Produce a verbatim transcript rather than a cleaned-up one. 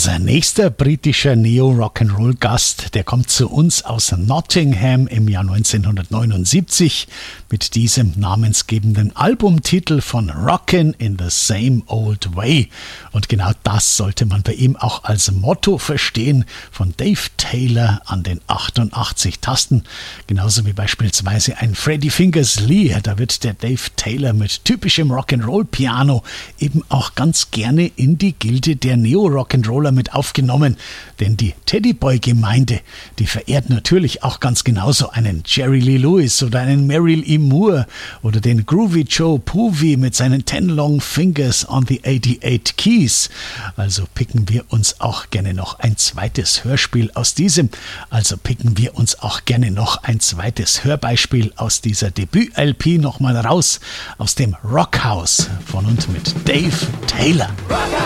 Unser nächster britischer Neo-Rock'n'Roll-Gast, der kommt zu uns aus Nottingham im Jahr neunzehnhundertneunundsiebzig mit diesem namensgebenden Albumtitel von Rockin' in the Same Old Way. Und genau das sollte man bei ihm auch als Motto verstehen, von Dave Taylor an den achtundachtzig Tasten. Genauso wie beispielsweise ein Freddie Fingers Lee, da wird der Dave Taylor mit typischem Rock'n'Roll-Piano eben auch ganz gerne in die Gilde der Neo-Rock'n'Roll mit aufgenommen, denn die Teddyboy-Gemeinde, die verehrt natürlich auch ganz genauso einen Jerry Lee Lewis oder einen Merrill E. Moore oder den Groovy Joe Poovey mit seinen Ten Long Fingers on the eighty-eight Keys. Also picken wir uns auch gerne noch ein zweites Hörspiel aus diesem, also picken wir uns auch gerne noch ein zweites Hörbeispiel aus dieser Debüt-L P nochmal raus, aus dem Rockhaus von und mit Dave Taylor. Rock